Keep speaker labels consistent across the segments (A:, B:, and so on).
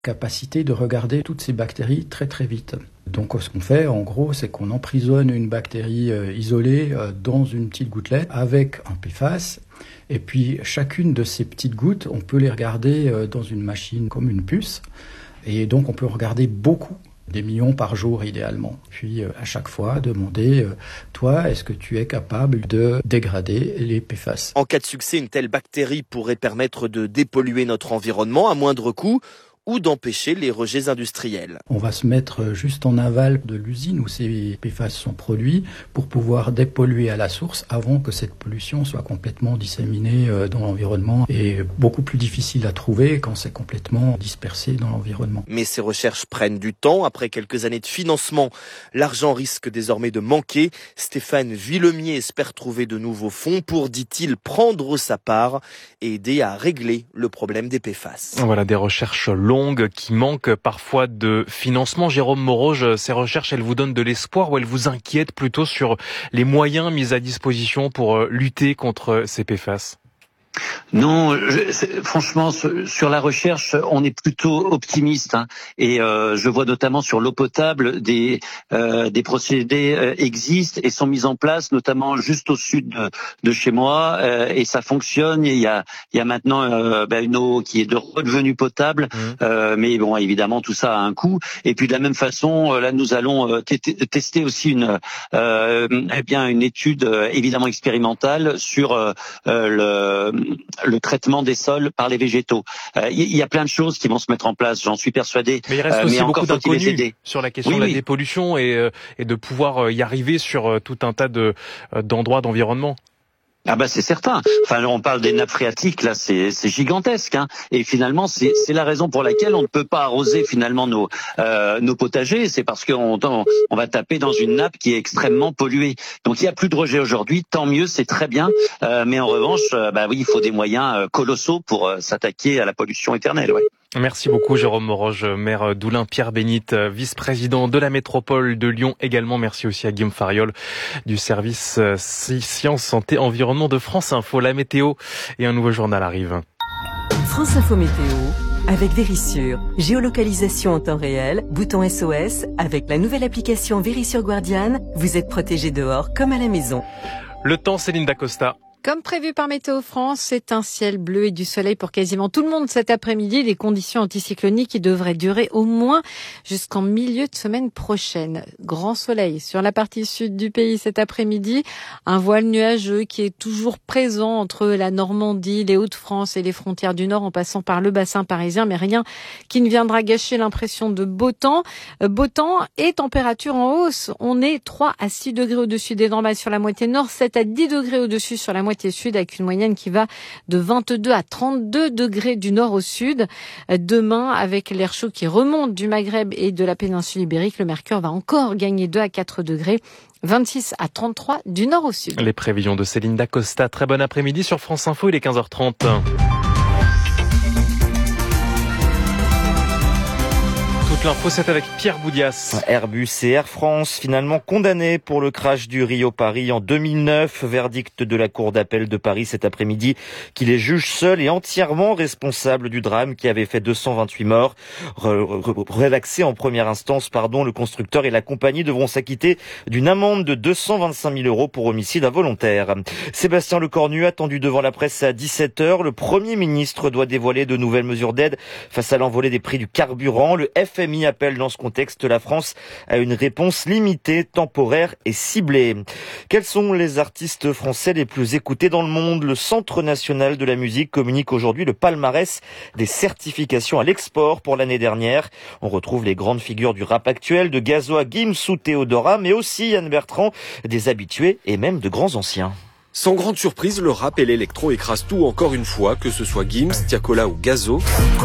A: capacité de regarder toutes ces bactéries très très vite. Donc ce qu'on fait en gros, c'est qu'on emprisonne une bactérie isolée dans une petite gouttelette avec un PFAS. Et puis chacune de ces petites gouttes, on peut les regarder dans une machine comme une puce. Et donc on peut regarder beaucoup, des millions par jour idéalement. Puis à chaque fois demander, toi, est-ce que tu es capable de dégrader les PFAS ?
B: En cas de succès, une telle bactérie pourrait permettre de dépolluer notre environnement à moindre coût ou d'empêcher les rejets industriels.
A: On va se mettre juste en aval de l'usine où ces PFAS sont produits pour pouvoir dépolluer à la source avant que cette pollution soit complètement disséminée dans l'environnement et beaucoup plus difficile à trouver quand c'est complètement dispersé dans l'environnement.
B: Mais ces recherches prennent du temps. Après quelques années de financement, l'argent risque désormais de manquer. Stéphane Villemier espère trouver de nouveaux fonds pour, dit-il, prendre sa part et aider à régler le problème des PFAS.
C: Voilà des recherches longues qui manquent parfois de financement. Jérôme Moroge, ces recherches, elles vous donnent de l'espoir ou elles vous inquiètent plutôt sur les moyens mis à disposition pour lutter contre ces PFAS ?
D: Non, franchement, sur la recherche, on est plutôt optimiste. Et je vois notamment sur l'eau potable des procédés existent et sont mis en place, notamment juste au sud de chez moi, et ça fonctionne. Il y a maintenant une eau qui est redevenue potable, mais bon, évidemment, tout ça a un coût. Et puis de la même façon, là, nous allons tester aussi une étude évidemment expérimentale sur le traitement des sols par les végétaux. Il y a plein de choses qui vont se mettre en place, j'en suis persuadé.
C: Mais il reste aussi beaucoup d'inconnus sur la question de la dépollution et de pouvoir y arriver sur tout un tas d'endroits d'environnement.
D: Ah bah c'est certain. Enfin, on parle des nappes phréatiques, là, c'est gigantesque, Et finalement, c'est la raison pour laquelle on ne peut pas arroser finalement nos potagers. C'est parce qu'on va taper dans une nappe qui est extrêmement polluée. Donc il y a plus de rejets aujourd'hui. Tant mieux, c'est très bien. Mais en revanche, il faut des moyens colossaux pour s'attaquer à la pollution éternelle. Ouais.
C: Merci beaucoup Jérôme Moroge, maire d'Oulin, Pierre Bénite, vice-président de la métropole de Lyon également. Merci aussi à Guillaume Fariol du service Sciences, Santé, Environnement de France Info. La météo et un nouveau journal arrivent.
E: France Info Météo avec Vérissure. Géolocalisation en temps réel, bouton SOS. Avec la nouvelle application Vérissure Guardian, vous êtes protégé dehors comme à la maison.
C: Le temps, Céline Dacosta.
F: Comme prévu par Météo France, c'est un ciel bleu et du soleil pour quasiment tout le monde cet après-midi. Les conditions anticycloniques qui devraient durer au moins jusqu'en milieu de semaine prochaine. Grand soleil sur la partie sud du pays cet après-midi. Un voile nuageux qui est toujours présent entre la Normandie, les Hauts-de-France et les frontières du Nord en passant par le bassin parisien. Mais rien qui ne viendra gâcher l'impression de beau temps. Beau temps et température en hausse. On est 3 à 6 degrés au-dessus des normales sur la moitié nord, 7 à 10 degrés au-dessus sur la moitié sud avec une moyenne qui va de 22 à 32 degrés du nord au sud. Demain, avec l'air chaud qui remonte du Maghreb et de la péninsule ibérique, le mercure va encore gagner 2 à 4 degrés. 26 à 33 du nord au sud.
C: Les prévisions de Céline Dacosta. Très bon après-midi sur France Info, il est 15h30. Toute l'info, c'est avec Pierre Boudias.
G: Airbus et Air France, finalement condamnés pour le crash du Rio-Paris en 2009. Verdict de la Cour d'appel de Paris cet après-midi qui les juge seuls et entièrement responsables du drame qui avait fait 228 morts. Relaxé en première instance, le constructeur et la compagnie devront s'acquitter d'une amende de 225 000 € pour homicide involontaire. Sébastien Lecornu, attendu devant la presse à 17h. Le Premier ministre doit dévoiler de nouvelles mesures d'aide face à l'envolée des prix du carburant. Le FMI appelle dans ce contexte la France à une réponse limitée, temporaire et ciblée. Quels sont les artistes français les plus écoutés dans le monde ? Le Centre national de la musique communique aujourd'hui le palmarès des certifications à l'export pour l'année dernière. On retrouve les grandes figures du rap actuel, de Gazo à Gims ou Théodora, mais aussi Yann Bertrand, des habitués et même de grands anciens.
H: Sans grande surprise, le rap et l'électro écrasent tout encore une fois, que ce soit Gims, Tiakola ou Gazo.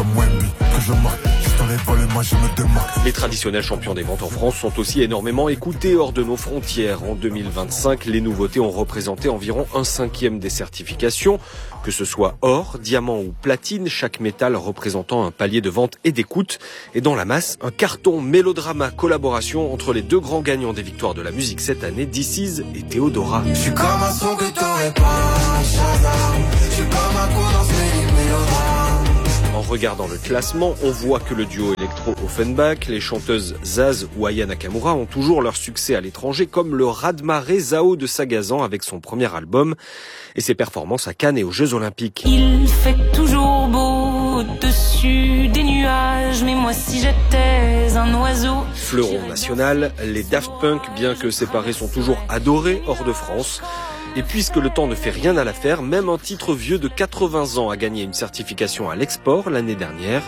H: Les traditionnels champions des ventes en France sont aussi énormément écoutés hors de nos frontières. En 2025, les nouveautés ont représenté environ 1/5 des certifications. Que ce soit or, diamant ou platine, chaque métal représentant un palier de vente et d'écoute. Et dans la masse, un carton mélodrama collaboration entre les deux grands gagnants des victoires de la musique cette année, This Is et Théodora.
I: Je suis comme un son que t'aurais pas, Shazam. Je suis comme un coup dans ce mélodrame.
H: En regardant le classement, on voit que le duo électro-Offenbach, les chanteuses Zaz ou Aya Nakamura ont toujours leur succès à l'étranger, comme le raz-de-marée Zao de Sagazan avec son premier album et ses performances à Cannes et aux Jeux Olympiques.
I: Il fait toujours beau au-dessus des nuages, mais moi si j'étais un oiseau...
H: Fleuron national, les Daft Punk, bien que séparés, sont toujours adorés hors de France. Et puisque le temps ne fait rien à l'affaire, même un titre vieux de 80 ans a gagné une certification à l'export l'année dernière.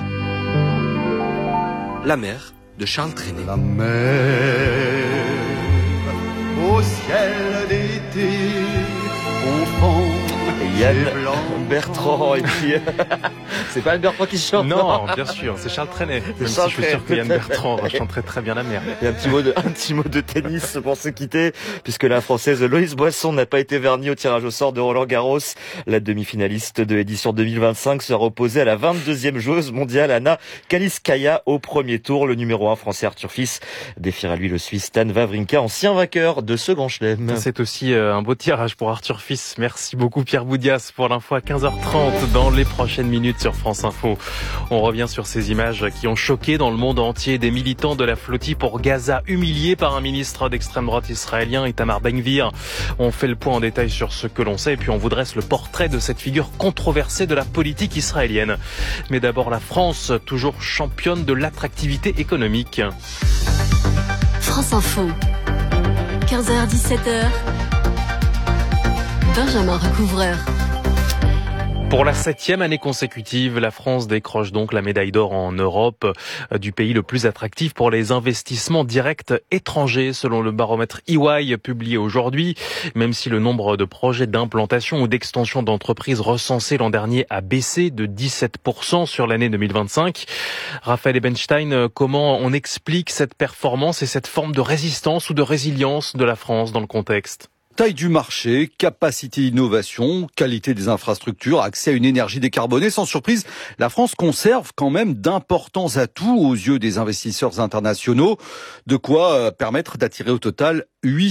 H: La mer de Charles Trenet.
J: La mer au ciel d'été confond
G: Yann Bertrand et puis c'est pas Yann Bertrand qui chante.
C: Non, bien sûr, c'est Charles Trenet. Même si je suis sûr que Yann Bertrand chanterait très bien la mer.
G: Et un petit mot de tennis pour se quitter, puisque la Française Loïse Boisson n'a pas été vernie au tirage au sort de Roland-Garros. La demi-finaliste de l'édition 2025 sera opposée à la 22e joueuse mondiale Anna Kaliskaya au premier tour. Le numéro 1 français Arthur Fils défiera lui le Suisse Stan Wawrinka, ancien vainqueur de ce grand chelem.
C: C'est aussi un beau tirage pour Arthur Fils. Merci beaucoup Pierre Boudias pour l'info à 15h30 dans les prochaines minutes sur France Info. On revient sur ces images qui ont choqué dans le monde entier des militants de la flottille pour Gaza humiliés par un ministre d'extrême droite israélien, Itamar Ben-Gvir. On fait le point en détail sur ce que l'on sait et puis on vous dresse le portrait de cette figure controversée de la politique israélienne. Mais d'abord la France, toujours championne de l'attractivité économique.
K: France Info, 15h-17h, Benjamin Recouvreur.
C: Pour la 7e année consécutive, la France décroche donc la médaille d'or en Europe du pays le plus attractif pour les investissements directs étrangers, selon le baromètre EY publié aujourd'hui. Même si le nombre de projets d'implantation ou d'extension d'entreprises recensés l'an dernier a baissé de 17% sur l'année 2025. Raphaël Ebenstein, comment on explique cette performance et cette forme de résistance ou de résilience de la France dans le contexte ?
L: Taille du marché, capacité d'innovation, qualité des infrastructures, accès à une énergie décarbonée. Sans surprise, la France conserve quand même d'importants atouts aux yeux des investisseurs internationaux. De quoi permettre d'attirer au total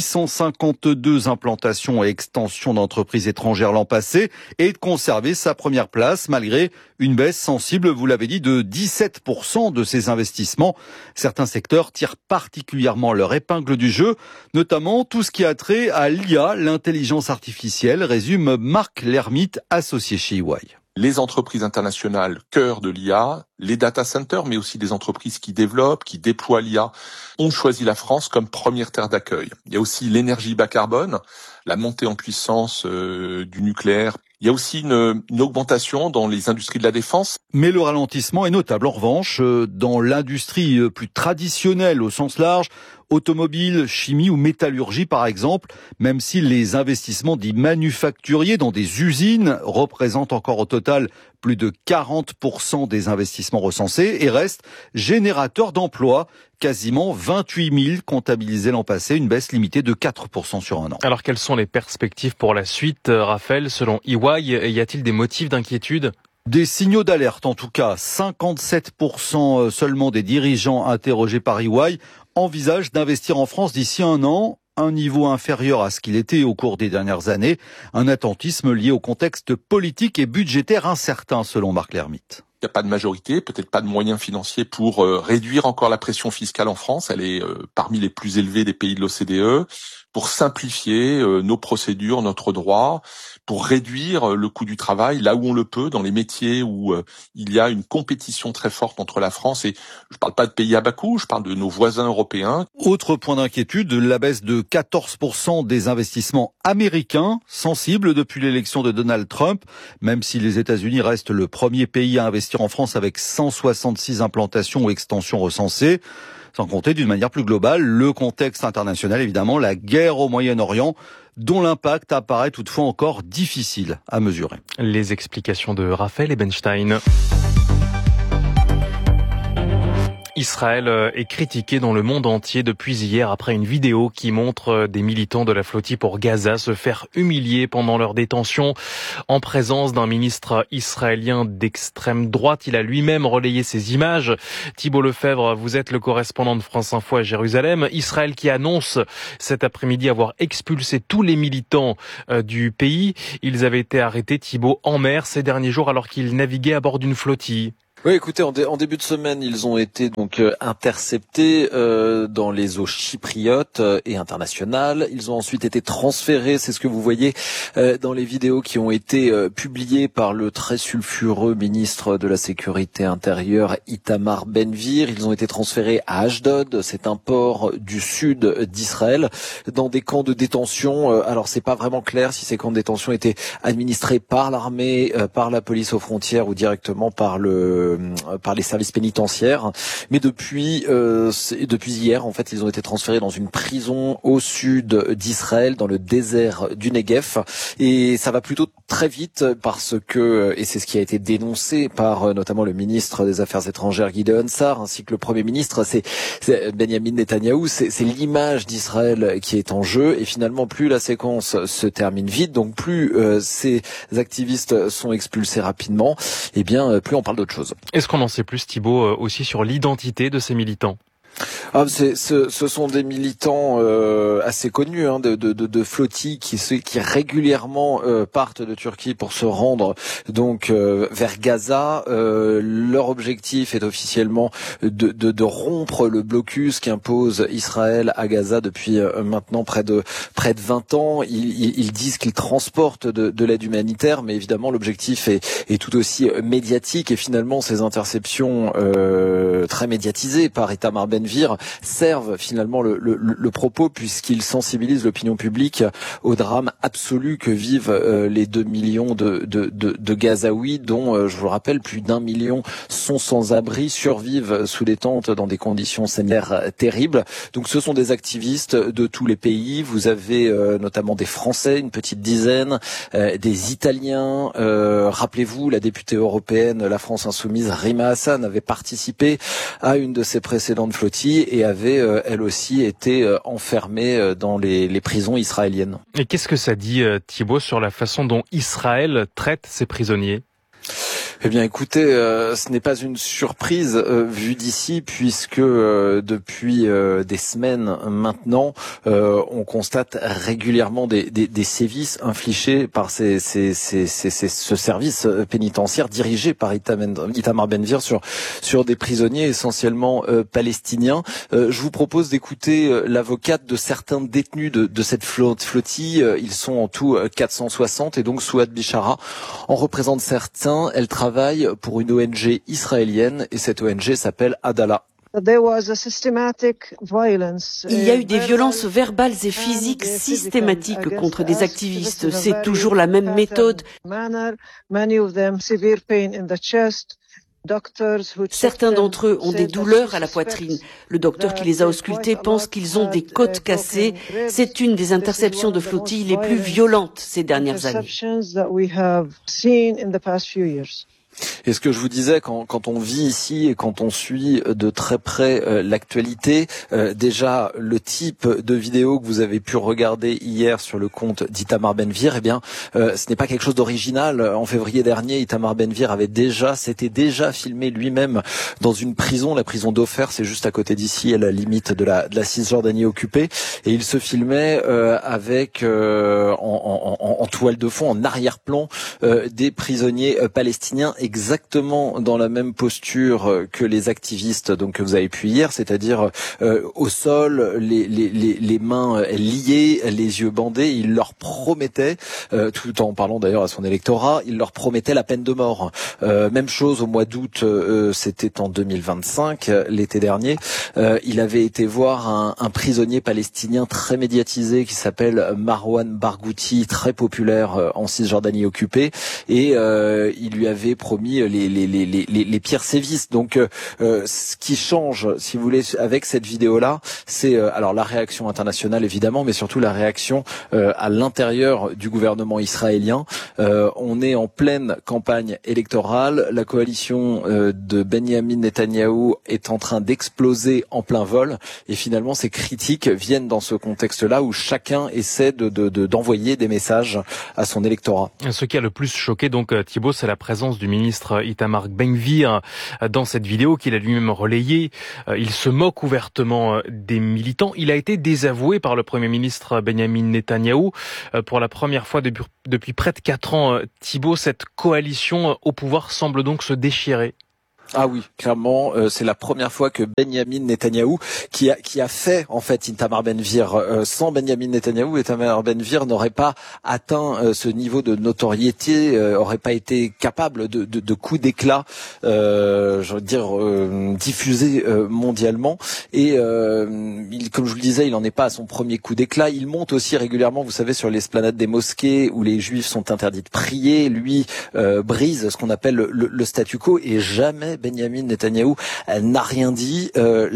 L: 852 implantations et extensions d'entreprises étrangères l'an passé et de conserver sa première place malgré une baisse sensible, vous l'avez dit, de 17% de ces investissements. Certains secteurs tirent particulièrement leur épingle du jeu, notamment tout ce qui a trait à l'IA, l'intelligence artificielle, résume Marc Lermite, associé chez EY.
M: Les entreprises internationales, cœur de l'IA, les data centers, mais aussi des entreprises qui développent, qui déploient l'IA, ont choisi la France comme première terre d'accueil. Il y a aussi l'énergie bas carbone, la montée en puissance du nucléaire. Il y a aussi une augmentation dans les industries de la défense.
L: Mais le ralentissement est notable en revanche dans l'industrie plus traditionnelle au sens large, automobile, chimie ou métallurgie par exemple, même si les investissements dits manufacturiers dans des usines représentent encore au total plus de 40% des investissements recensés et restent générateurs d'emplois. Quasiment 28 000 comptabilisés l'an passé, une baisse limitée de 4% sur un an.
C: Alors quelles sont les perspectives pour la suite, Raphaël, selon EY, y a-t-il des motifs d'inquiétude ?
L: Des signaux d'alerte en tout cas. 57% seulement des dirigeants interrogés par EY envisagent d'investir en France d'ici un an, un niveau inférieur à ce qu'il était au cours des dernières années. Un attentisme lié au contexte politique et budgétaire incertain selon Marc Lermite.
M: Il n'y a pas de majorité, peut-être pas de moyens financiers pour réduire encore la pression fiscale en France. Elle est parmi les plus élevées des pays de l'OCDE. Pour simplifier nos procédures, notre droit, pour réduire le coût du travail là où on le peut, dans les métiers où il y a une compétition très forte entre la France et je ne parle pas de pays à bas coût, je parle de nos voisins européens.
L: Autre point d'inquiétude, la baisse de 14% des investissements américains, sensibles depuis l'élection de Donald Trump, même si les États-Unis restent le premier pays à investir en France avec 166 implantations ou extensions recensées. Sans compter d'une manière plus globale le contexte international, évidemment, la guerre au Moyen-Orient, dont l'impact apparaît toutefois encore difficile à mesurer.
C: Les explications de Raphaël Ebenstein. Israël est critiqué dans le monde entier depuis hier après une vidéo qui montre des militants de la flottille pour Gaza se faire humilier pendant leur détention en présence d'un ministre israélien d'extrême droite. Il a lui-même relayé ces images. Thibault Lefebvre, vous êtes le correspondant de France Info à Jérusalem. Israël qui annonce cet après-midi avoir expulsé tous les militants du pays. Ils avaient été arrêtés, Thibault, en mer ces derniers jours alors qu'ils naviguaient à bord d'une flottille.
N: Oui, écoutez, en début de semaine, ils ont été donc interceptés dans les eaux chypriotes et internationales. Ils ont ensuite été transférés, c'est ce que vous voyez dans les vidéos qui ont été publiées par le très sulfureux ministre de la Sécurité intérieure Itamar Ben-Gvir. Ils ont été transférés à Ashdod, c'est un port du sud d'Israël, dans des camps de détention. Alors c'est pas vraiment clair si ces camps de détention étaient administrés par l'armée, par la police aux frontières ou directement par les services pénitentiaires, mais depuis hier, en fait, ils ont été transférés dans une prison au sud d'Israël, dans le désert du Negev, et ça va plutôt très vite parce que, et c'est ce qui a été dénoncé par notamment le ministre des Affaires étrangères Gideon Sa'ar, ainsi que le Premier ministre, c'est Benyamin Netanyahou, c'est l'image d'Israël qui est en jeu, et finalement, plus la séquence se termine vite, donc plus ces activistes sont expulsés rapidement, et bien plus on parle d'autre chose.
C: Est-ce qu'on en sait plus, Thibaut, aussi sur l'identité de ces militants ?
N: Ce sont des militants assez connus de flottilles qui régulièrement partent de Turquie pour se rendre donc vers Gaza. Leur objectif est officiellement de rompre le blocus qu'impose Israël à Gaza depuis maintenant près de 20 ans. Ils disent qu'ils transportent de l'aide humanitaire, mais évidemment l'objectif est tout aussi médiatique, et finalement ces interceptions très médiatisées par Itamar Ben-Gvir servent finalement le propos, puisqu'ils sensibilisent l'opinion publique au drame absolu que vivent les 2 millions de Gazaouis, dont, je vous le rappelle, plus d'1 million sont sans abri, survivent sous des tentes dans des conditions sanitaires terribles. Donc ce sont des activistes de tous les pays. Vous avez notamment des Français, une petite dizaine, des Italiens. Rappelez-vous, la députée européenne, la France Insoumise, Rima Hassan, avait participé à une de ces précédentes flottilles et avait elle aussi été enfermée dans les prisons israéliennes.
C: Et qu'est-ce que ça dit, Thibaut, sur la façon dont Israël traite ses prisonniers ?
N: Eh bien, écoutez, ce n'est pas une surprise vue d'ici, puisque depuis des semaines maintenant, on constate régulièrement des sévices infligés par ce service pénitentiaire dirigé par Itamar Ben-Gvir sur des prisonniers essentiellement palestiniens. Je vous propose d'écouter l'avocate de certains détenus de cette flottille. Ils sont en tout 460, et donc Souad Bishara en représente certains. Elle travaille pour une ONG israélienne, et cette ONG s'appelle Adala.
O: Il y a eu des violences verbales et physiques systématiques contre des activistes. C'est toujours la même méthode. Certains d'entre eux ont des douleurs à la poitrine. Le docteur qui les a auscultés pense qu'ils ont des côtes cassées. C'est une des interceptions de flottille les plus violentes ces dernières années.
N: Et ce que je vous disais, quand on vit ici et quand on suit de très près l'actualité, déjà le type de vidéo que vous avez pu regarder hier sur le compte d'Itamar Ben-Gvir, eh bien, ce n'est pas quelque chose d'original. En février dernier, Itamar Ben-Gvir s'était déjà filmé lui-même dans une prison, la prison d'Ofer, c'est juste à côté d'ici, à la limite de la Cisjordanie occupée, et il se filmait avec en toile de fond, en arrière-plan, des prisonniers palestiniens exactement dans la même posture que les activistes donc que vous avez pu hier, c'est-à-dire au sol, les mains liées, les yeux bandés. Il leur promettait, tout en parlant d'ailleurs à son électorat, il leur promettait la peine de mort. Même chose au mois d'août, c'était en 2025, l'été dernier, il avait été voir un prisonnier palestinien très médiatisé qui s'appelle Marwan Barghouti, très populaire en Cisjordanie occupée, et il lui avait promis les pires sévices. Donc ce qui change, si vous voulez, avec cette vidéo-là, c'est alors la réaction internationale évidemment, mais surtout la réaction à l'intérieur du gouvernement israélien. On est en pleine campagne électorale, la coalition de Benyamin Netanyahou est en train d'exploser en plein vol, et finalement ces critiques viennent dans ce contexte-là où chacun essaie d'envoyer des messages à son électorat.
C: Ce qui a le plus choqué donc Thibaut, c'est la présence du ministre Itamar Ben-Gvir dans cette vidéo qu'il a lui-même relayée. Il se moque ouvertement des militants. Il a été désavoué par le Premier ministre Benyamin Netanyahou pour la première fois depuis près de 4 ans. Thibaut, cette coalition au pouvoir semble donc se déchirer.
N: Ah oui, clairement, c'est la première fois que Benyamin Netanyahou, qui a fait en fait Itamar Ben-Gvir, sans Benyamin Netanyahou, Itamar Ben-Gvir n'aurait pas atteint ce niveau de notoriété, aurait pas été capable de coups d'éclat, je veux dire diffusés mondialement. Et comme je vous le disais, il n'en est pas à son premier coup d'éclat. Il monte aussi régulièrement, vous savez, sur l'esplanade des mosquées où les Juifs sont interdits de prier. Lui brise ce qu'on appelle le statu quo et jamais Benyamin Netanyahou n'a rien dit.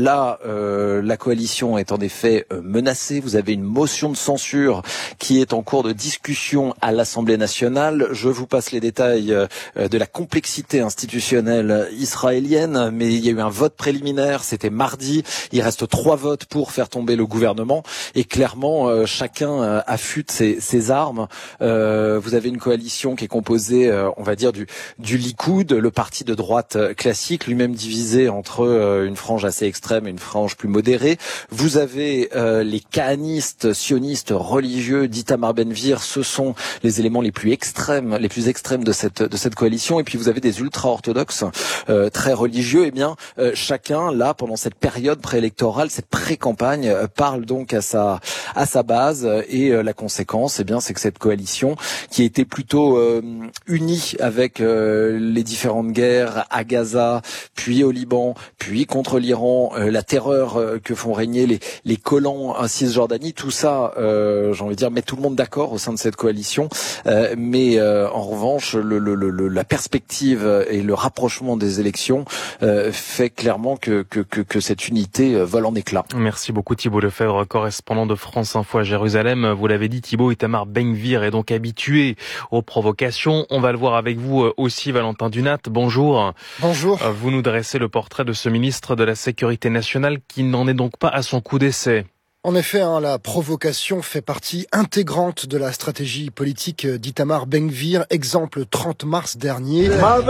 N: La coalition est en effet menacée. Vous avez une motion de censure qui est en cours de discussion à l'Assemblée nationale. Je vous passe les détails de la complexité institutionnelle israélienne, mais il y a eu un vote préliminaire, c'était mardi. Il reste 3 votes pour faire tomber le gouvernement et clairement chacun affûte ses armes. Vous avez une coalition qui est composée, on va dire, du Likoud, le parti de droite classique, lui-même divisé entre une frange assez extrême et une frange plus modérée. Vous avez les kahanistes, sionistes, religieux d'Itamar Ben-Gvir, ce sont les éléments les plus extrêmes de cette coalition. Et puis vous avez des ultra-orthodoxes très religieux. Eh bien, chacun, là, pendant cette période préélectorale, cette pré-campagne, parle donc à sa base. Et la conséquence, eh bien, c'est que cette coalition, qui était plutôt unie avec les différentes guerres à Gaza, puis au Liban, puis contre l'Iran, la terreur que font régner les colons en Cisjordanie, tout ça, j'ai envie de dire, met tout le monde d'accord au sein de cette coalition. Mais en revanche, la perspective et le rapprochement des élections fait clairement que cette unité vole en éclats.
C: Merci beaucoup Thibault Lefebvre, correspondant de France Info à Jérusalem. Vous l'avez dit, Thibault, Itamar Ben-Gvir est donc habitué aux provocations. On va le voir avec vous aussi, Valentin Dunat. Bonjour.
P: Bonjour.
C: Vous nous dressez le portrait de ce ministre de la Sécurité nationale qui n'en est donc pas à son coup d'essai.
P: En effet, la provocation fait partie intégrante de la stratégie politique d'Itamar Ben-Gvir. Exemple 30 mars dernier.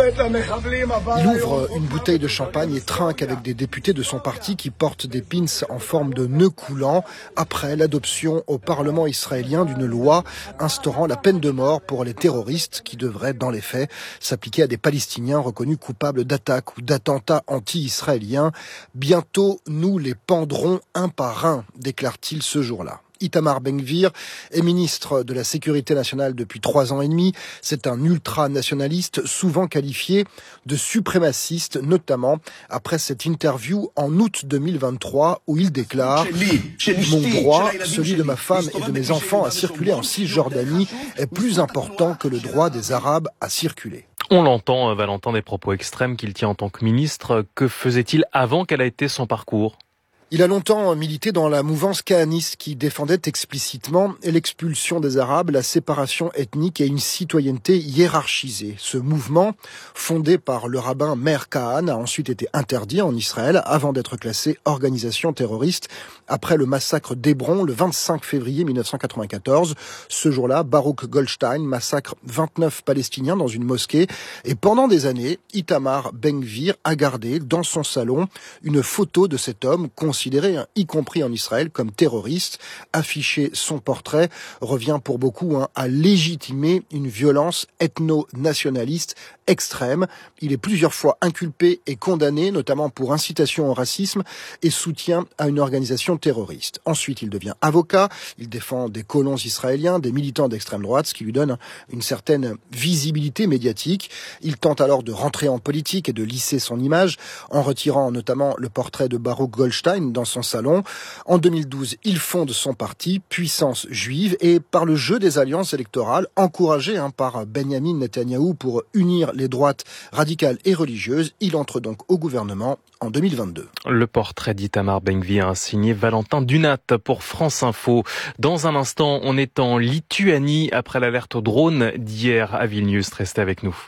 P: Il ouvre une bouteille de champagne et trinque avec des députés de son parti qui portent des pins en forme de nœud coulant après l'adoption au Parlement israélien d'une loi instaurant la peine de mort pour les terroristes qui devrait, dans les faits, s'appliquer à des Palestiniens reconnus coupables d'attaques ou d'attentats anti-israéliens. Bientôt, nous les pendrons un par un, déclare-t-il ce jour-là. Itamar Ben-Gvir est ministre de la Sécurité nationale depuis 3 ans et demi. C'est un ultranationaliste souvent qualifié de suprémaciste, notamment après cette interview en août 2023 où il déclare « Mon droit, celui de ma femme et de mes enfants à circuler en Cisjordanie est plus important que le droit des Arabes à circuler ».
C: On l'entend, Valentin, des propos extrêmes qu'il tient en tant que ministre. Que faisait-il avant? Quel a été son parcours?
P: Il a longtemps milité dans la mouvance kahaniste qui défendait explicitement l'expulsion des Arabes, la séparation ethnique et une citoyenneté hiérarchisée. Ce mouvement, fondé par le rabbin Meir Kahan, a ensuite été interdit en Israël avant d'être classé organisation terroriste après le massacre d'Hébron le 25 février 1994. Ce jour-là, Baruch Goldstein massacre 29 Palestiniens dans une mosquée et pendant des années, Itamar Ben-Gvir a gardé dans son salon une photo de cet homme considéré, y compris en Israël, comme terroriste. Afficher son portrait revient pour beaucoup à légitimer une violence ethno-nationaliste extrême. Il est plusieurs fois inculpé et condamné, notamment pour incitation au racisme et soutien à une organisation terroriste. Ensuite, il devient avocat. Il défend des colons israéliens, des militants d'extrême droite, ce qui lui donne une certaine visibilité médiatique. Il tente alors de rentrer en politique et de lisser son image en retirant notamment le portrait de Baruch Goldstein dans son salon. En 2012, il fonde son parti, Puissance Juive, et par le jeu des alliances électorales, encouragé par Benyamin Netanyahou pour unir les droites radicales et religieuses, il entre donc au gouvernement en 2022.
C: Le portrait d'Itamar Ben-Gvir signé Valentin Dunat pour France Info. Dans un instant, on est en Lituanie après l'alerte au drone d'hier à Vilnius. Restez avec nous.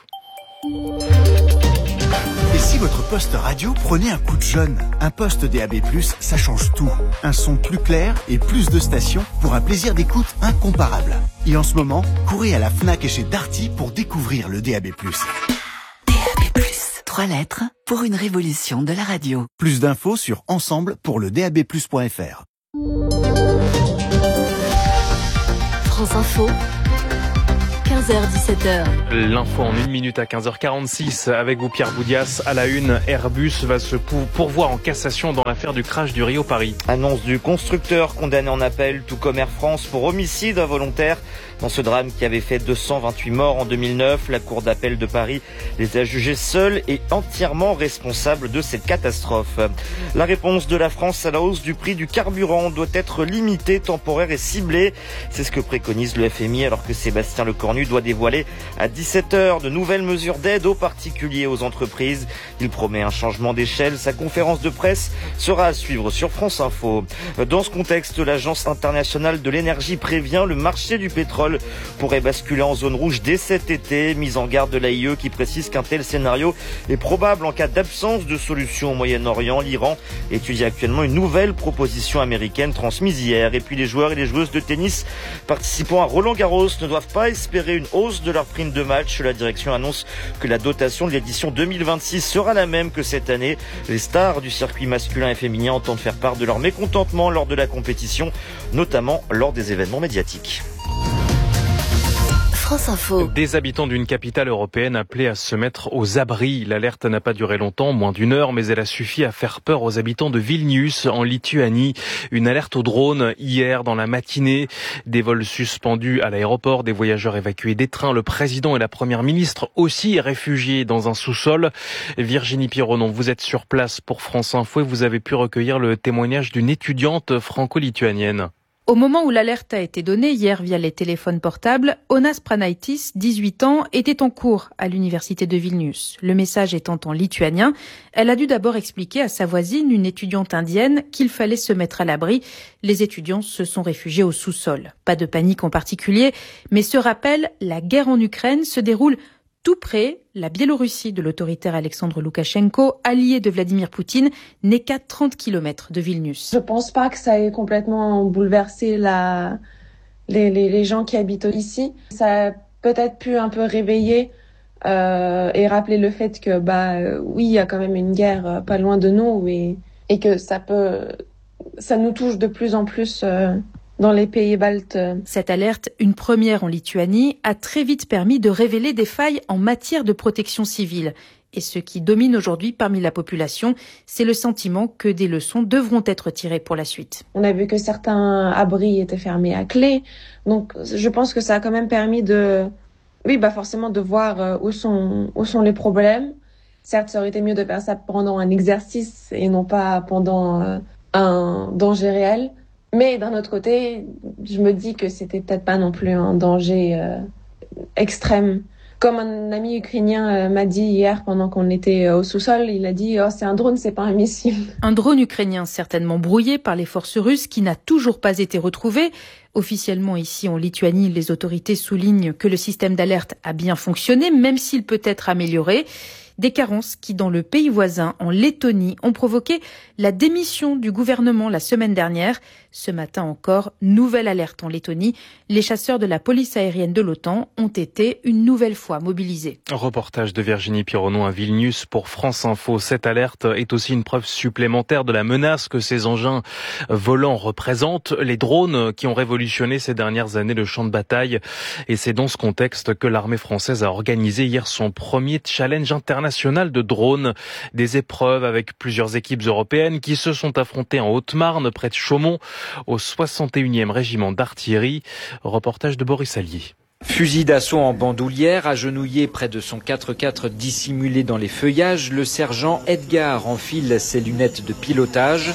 Q: Et si votre poste radio prenait un coup de jeune? Un poste DAB+, ça change tout. Un son plus clair et plus de stations pour un plaisir d'écoute incomparable. Et en ce moment, courez à la Fnac et chez Darty pour découvrir le DAB+.
R: DAB+, 3 lettres pour une révolution de la radio.
Q: Plus d'infos sur ensemble pour le DAB+.fr.
K: France Info, 15h, 17h.
C: L'info en 1 minute à 15h46 avec vous Pierre Boudias. À la une, Airbus va se pourvoir en cassation dans l'affaire du crash du Rio Paris.
G: Annonce du constructeur condamné en appel, tout comme Air France pour homicide involontaire. Dans ce drame qui avait fait 228 morts en 2009, la Cour d'appel de Paris les a jugés seuls et entièrement responsables de cette catastrophe. La réponse de la France à la hausse du prix du carburant doit être limitée, temporaire et ciblée. C'est ce que préconise le FMI alors que Sébastien Lecornu doit dévoiler à 17h de nouvelles mesures d'aide aux particuliers et aux entreprises. Il promet un changement d'échelle. Sa conférence de presse sera à suivre sur France Info. Dans ce contexte, l'Agence internationale de l'énergie prévient le marché du pétrole pourrait basculer en zone rouge dès cet été. Mise en garde de l'AIE qui précise qu'un tel scénario est probable en cas d'absence de solution au Moyen-Orient. L'Iran étudie actuellement une nouvelle proposition américaine transmise hier. Et puis les joueurs et les joueuses de tennis participant à Roland-Garros ne doivent pas espérer une hausse de leur prime de match. La direction annonce que la dotation de l'édition 2026 sera la même que cette année. Les stars du circuit masculin et féminin entendent faire part de leur mécontentement lors de la compétition, notamment lors des événements médiatiques.
K: France Info.
C: Des habitants d'une capitale européenne appelés à se mettre aux abris. L'alerte n'a pas duré longtemps, moins d'1 heure, mais elle a suffi à faire peur aux habitants de Vilnius, en Lituanie. Une alerte au drone hier dans la matinée. Des vols suspendus à l'aéroport, des voyageurs évacués des trains. Le président et la première ministre aussi réfugiés dans un sous-sol. Virginie Pironon, vous êtes sur place pour France Info et vous avez pu recueillir le témoignage d'une étudiante franco-lituanienne.
S: Au moment où l'alerte a été donnée hier via les téléphones portables, Onas Pranaitis, 18 ans, était en cours à l'université de Vilnius. Le message étant en lituanien, elle a dû d'abord expliquer à sa voisine, une étudiante indienne, qu'il fallait se mettre à l'abri. Les étudiants se sont réfugiés au sous-sol. Pas de panique en particulier, mais ce rappel, la guerre en Ukraine se déroule tout près. La Biélorussie de l'autoritaire Alexandre Loukachenko, allié de Vladimir Poutine, n'est qu'à 30 km de Vilnius.
T: Je pense pas que ça ait complètement bouleversé les gens qui habitent ici. Ça a peut-être pu un peu réveiller et rappeler le fait que oui, il y a quand même une guerre pas loin de nous et que ça nous touche de plus en plus dans les pays baltes.
S: Cette alerte, une première en Lituanie, a très vite permis de révéler des failles en matière de protection civile. Et ce qui domine aujourd'hui parmi la population, c'est le sentiment que des leçons devront être tirées pour la suite.
T: On a vu que certains abris étaient fermés à clé. Donc je pense que ça a quand même permis forcément de voir où sont les problèmes. Certes, ça aurait été mieux de faire ça pendant un exercice et non pas pendant un danger réel. Mais d'un autre côté, je me dis que c'était peut-être pas non plus un danger extrême. Comme un ami ukrainien m'a dit hier pendant qu'on était au sous-sol, il a dit « Oh, c'est un drone, c'est pas un missile ».
S: Un drone ukrainien certainement brouillé par les forces russes qui n'a toujours pas été retrouvé. Officiellement ici en Lituanie, les autorités soulignent que le système d'alerte a bien fonctionné, même s'il peut être amélioré. Des carences qui, dans le pays voisin, en Lettonie, ont provoqué la démission du gouvernement la semaine dernière. Ce matin encore, nouvelle alerte en Lettonie. Les chasseurs de la police aérienne de l'OTAN ont été une nouvelle fois mobilisés.
C: Reportage de Virginie Pironon à Vilnius pour France Info. Cette alerte est aussi une preuve supplémentaire de la menace que ces engins volants représentent. Les drones qui ont révolutionné ces dernières années le champ de bataille. Et c'est dans ce contexte que l'armée française a organisé hier son premier challenge international de drones. Des épreuves avec plusieurs équipes européennes qui se sont affrontées en Haute-Marne, près de Chaumont, au 61e régiment d'artillerie. Reportage de Boris Allier.
U: Fusil d'assaut en bandoulière, agenouillé près de son 4x4 dissimulé dans les feuillages, le sergent Edgar enfile ses lunettes de pilotage.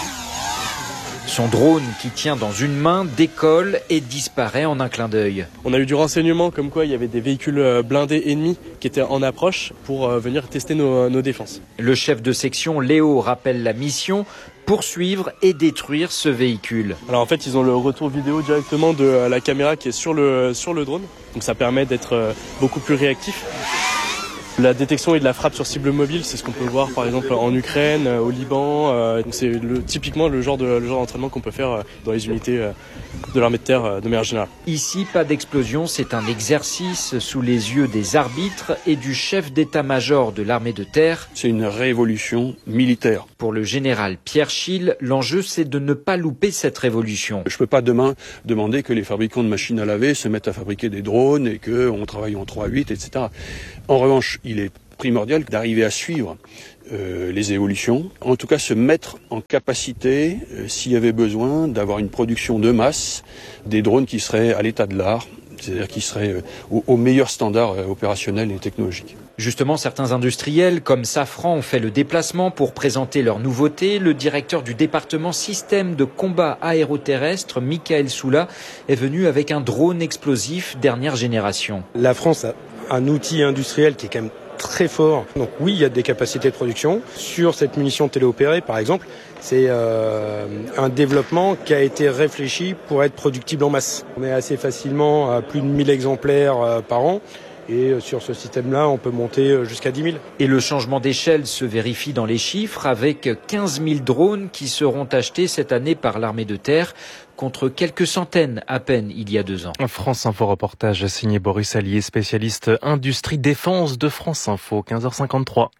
U: Son drone, qui tient dans une main, décolle et disparaît en un clin d'œil.
V: On a eu du renseignement comme quoi il y avait des véhicules blindés ennemis qui étaient en approche pour venir tester nos défenses.
U: Le chef de section, Léo, rappelle la mission, poursuivre et détruire ce véhicule.
V: Alors en fait, ils ont le retour vidéo directement de la caméra qui est sur le drone. Donc ça permet d'être beaucoup plus réactif. La détection et de la frappe sur cible mobile, c'est ce qu'on peut voir par exemple en Ukraine, au Liban. C'est typiquement le genre d'entraînement qu'on peut faire dans les unités de l'armée de terre de manière générale.
U: Ici, pas d'explosion, c'est un exercice sous les yeux des arbitres et du chef d'état-major de l'armée de terre.
A: C'est une révolution militaire.
U: Pour le général Pierre Schill, l'enjeu c'est de ne pas louper cette révolution.
A: Je ne peux pas demain demander que les fabricants de machines à laver se mettent à fabriquer des drones et qu'on travaille en 3-8, etc. En revanche, il est primordial d'arriver à suivre les évolutions, en tout cas se mettre en capacité, s'il y avait besoin, d'avoir une production de masse, des drones qui seraient à l'état de l'art, c'est-à-dire qui seraient au meilleur standard opérationnel et technologique.
U: Justement, certains industriels comme Safran ont fait le déplacement pour présenter leurs nouveautés. Le directeur du département système de combat aéroterrestre, Michael Soula, est venu avec un drone explosif dernière génération.
B: La France a un outil industriel qui est quand même très fort. Donc oui, il y a des capacités de production. Sur cette munition téléopérée, par exemple, c'est un développement qui a été réfléchi pour être productible en masse. On est assez facilement à plus de 1000 exemplaires par an. Et sur ce système-là, on peut monter jusqu'à 10 000.
U: Et le changement d'échelle se vérifie dans les chiffres avec 15 000 drones qui seront achetés cette année par l'armée de terre contre quelques centaines à peine il y a 2 ans.
C: France Info reportage signé Boris Allier, spécialiste industrie défense de France Info, 15h53.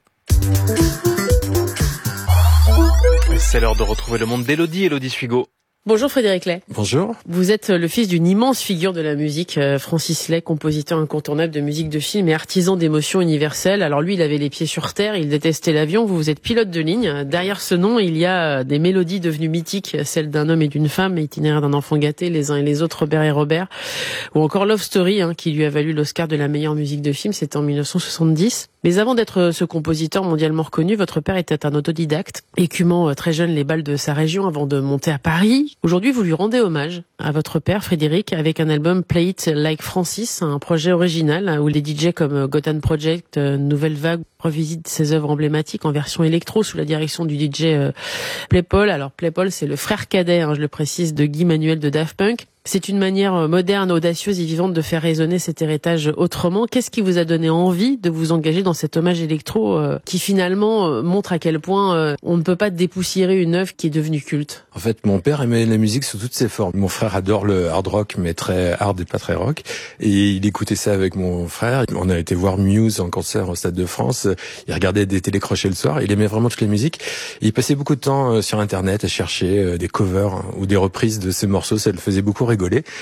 C: C'est l'heure de retrouver le monde d'Élodie. Élodie Suigo.
W: Bonjour Frédéric Lay.
X: Bonjour.
W: Vous êtes le fils d'une immense figure de la musique, Francis Lay, compositeur incontournable de musique de film et artisan d'émotions universelles. Alors lui, il avait les pieds sur terre, il détestait l'avion, vous êtes pilote de ligne. Derrière ce nom, il y a des mélodies devenues mythiques, celles d'un homme et d'une femme, itinéraire d'un enfant gâté, les uns et les autres, Robert et Robert. Ou encore Love Story, qui lui a valu l'Oscar de la meilleure musique de film, c'était en 1970. Mais avant d'être ce compositeur mondialement reconnu, votre père était un autodidacte, écumant très jeune les balles de sa région avant de monter à Paris. Aujourd'hui, vous lui rendez hommage à votre père, Frédéric, avec un album Play It Like Francis, un projet original où les DJ comme Gotham Project, Nouvelle Vague, revisitent ses œuvres emblématiques en version électro sous la direction du DJ Playpol. Alors Playpol, c'est le frère cadet, je le précise, de Guy Manuel de Daft Punk. C'est une manière moderne, audacieuse et vivante de faire résonner cet héritage autrement. Qu'est-ce qui vous a donné envie de vous engager dans cet hommage électro qui finalement montre à quel point on ne peut pas dépoussiérer une œuvre qui est devenue culte?
X: En fait, mon père aimait la musique sous toutes ses formes. Mon frère adore le hard rock, mais très hard et pas très rock. Et il écoutait ça avec mon frère. On a été voir Muse en concert au Stade de France. Il regardait des télécrochets le soir. Il aimait vraiment toutes les musiques. Et il passait beaucoup de temps sur Internet à chercher des covers ou des reprises de ces morceaux. Ça le faisait beaucoup rigoler.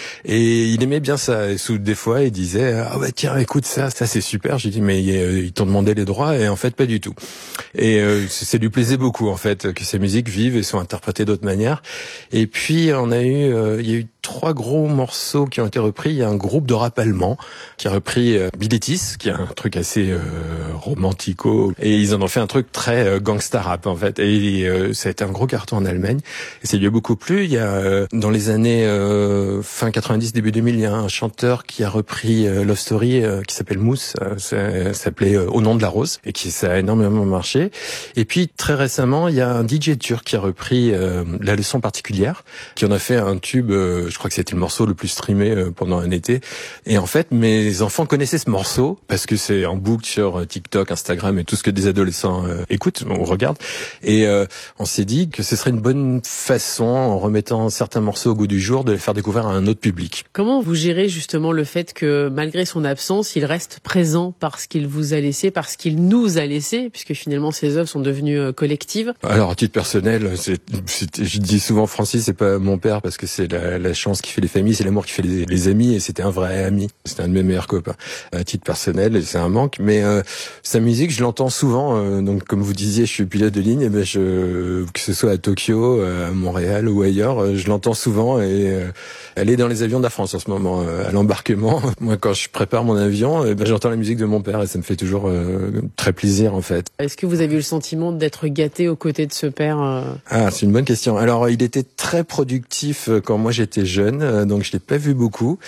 X: Et il aimait bien ça. Et des fois, il disait ah ouais tiens écoute ça c'est super. J'ai dit mais ils t'ont demandé les droits et en fait pas du tout. Et ça lui plaisait beaucoup en fait que ces musiques vivent et soient interprétées d'autres manières. Et puis il y a eu 3 gros morceaux qui ont été repris. Il y a un groupe de rap allemand qui a repris Bilitis, qui est un truc assez romantico, et ils en ont fait un truc très gangsta rap en fait. Et ça a été un gros carton en Allemagne. Et ça lui a beaucoup plu. Il y a dans les années fin 90, début 2000, il y a un chanteur qui a repris Love Story qui s'appelle Mousse. Ça s'appelait Au nom de la rose, et ça a énormément marché. Et puis très récemment, il y a un DJ turc qui a repris La leçon particulière, qui en a fait un tube. Je crois que c'était le morceau le plus streamé pendant un été. Et en fait, mes enfants connaissaient ce morceau parce que c'est en boucle sur TikTok, Instagram et tout ce que des adolescents écoutent, on regarde. Et on s'est dit que ce serait une bonne façon, en remettant certains morceaux au goût du jour, de les faire découvrir à un autre public.
W: Comment vous gérez justement le fait que malgré son absence, il reste présent parce qu'il vous a laissé, parce qu'il nous a laissé, puisque finalement ses œuvres sont devenues collectives?
X: Alors, à titre personnel, je dis souvent Francis, c'est pas mon père parce que c'est la chance qui fait les familles, c'est l'amour qui fait les amis, et c'était un vrai ami. C'était un de mes meilleurs copains. À titre personnel, c'est un manque, mais sa musique, je l'entends souvent. Donc, comme vous disiez, je suis pilote de ligne, et que ce soit à Tokyo, à Montréal ou ailleurs, je l'entends souvent, et elle est dans les avions de la France en ce moment, à l'embarquement. Moi, quand je prépare mon avion, j'entends la musique de mon père, et ça me fait toujours très plaisir, en fait.
W: Est-ce que vous avez eu le sentiment d'être gâté aux côtés de ce père
X: Ah, c'est une bonne question. Alors, il était très productif quand moi j'étais jeune, donc je l'ai pas vu beaucoup,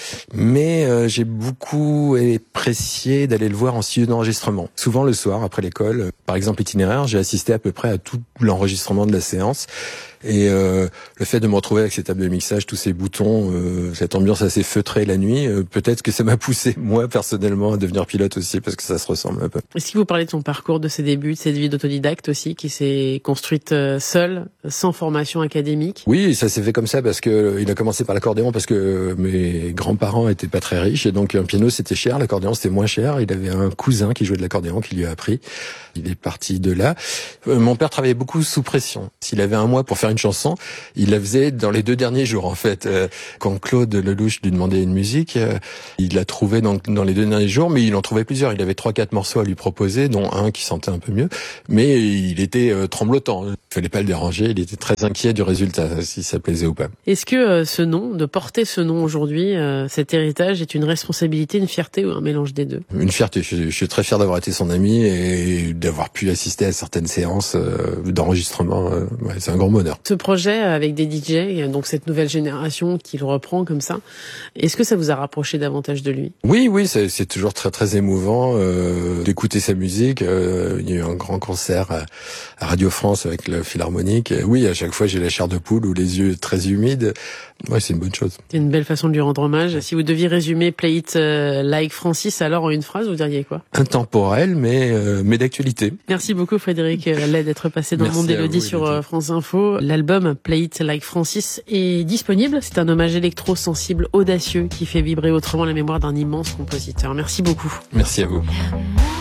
X: mais j'ai beaucoup apprécié d'aller le voir en studio d'enregistrement. Souvent le soir, après l'école, par exemple Itinéraire, j'ai assisté à peu près à tout l'enregistrement de la séance. Et le fait de me retrouver avec ces tables de mixage, tous ces boutons, cette ambiance assez feutrée la nuit, peut-être que ça m'a poussé, moi, personnellement, à devenir pilote aussi, parce que ça se ressemble un peu.
W: Est-ce que vous parlez de son parcours, de ses débuts, de cette vie d'autodidacte aussi, qui s'est construite seule, sans formation académique?
X: Oui, ça s'est fait comme ça parce que il a commencé par l'accordéon parce que mes grands-parents étaient pas très riches et donc un piano c'était cher, l'accordéon c'était moins cher. Il avait un cousin qui jouait de l'accordéon qui lui a appris. Il est parti de là. Mon père travaillait beaucoup sous pression. S'il avait un mois pour faire une chanson, il la faisait dans les 2 derniers jours en fait. Quand Claude Lelouch lui demandait une musique, il la trouvait dans les 2 derniers jours, mais il en trouvait plusieurs. Il avait 3-4 morceaux à lui proposer, dont un qui sentait un peu mieux, mais il était tremblotant. Il fallait pas le déranger. Il était très inquiet du résultat, si ça plaisait ou pas.
W: Est-ce que ce nom, de porter ce nom aujourd'hui, cet héritage, est une responsabilité, une fierté ou un mélange des deux?
X: Une fierté. Je suis très fier d'avoir été son ami et d'avoir pu assister à certaines séances d'enregistrement. Ouais, c'est un grand bonheur.
W: Ce projet avec des DJ, donc cette nouvelle génération qui le reprend comme ça, est-ce que ça vous a rapproché davantage de lui?
X: Oui, c'est toujours très très émouvant d'écouter sa musique. Il y a eu un grand concert à Radio France avec le Philharmonique. Oui, à chaque fois j'ai la chair de poule ou les yeux très humides. Ouais, c'est une bonne chose.
W: C'est une belle façon de lui rendre hommage. Si vous deviez résumer Play It Like Francis, alors en une phrase, vous diriez quoi?
X: Intemporel, mais d'actualité.
W: Merci beaucoup Frédéric Lay d'être passé dans le monde d'Élodie sur France Info. L'album Play It Like Francis est disponible. C'est un hommage électro-sensible audacieux qui fait vibrer autrement la mémoire d'un immense compositeur. Merci beaucoup.
X: Merci à vous.